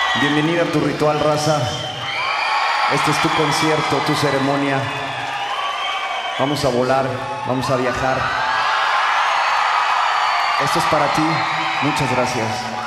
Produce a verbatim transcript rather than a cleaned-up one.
Bienvenida a tu ritual, raza. Este es tu concierto, tu ceremonia. Vamos a volar, vamos a viajar. Esto es para ti. Muchas gracias.